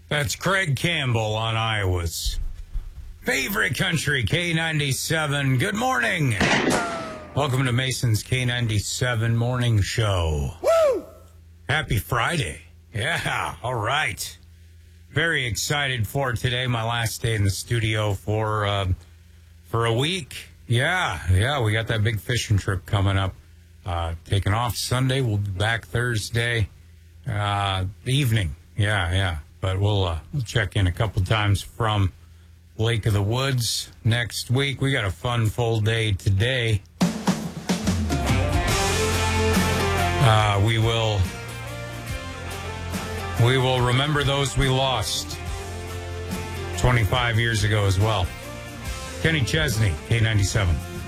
That's Craig Campbell on Iowa's favorite country, K97. Good morning. Welcome to Mason's K97 Morning Show. Woo! Happy Friday. Yeah, all right. Very excited for today, my last day in the studio for a week. Yeah, we got that big fishing trip coming up. Taking off Sunday. We'll be back Thursday evening. Yeah. But we'll check in a couple times from Lake of the Woods next week. We got a fun full day today. We will remember those we lost 25 years ago as well. Kenny Chesney, K97.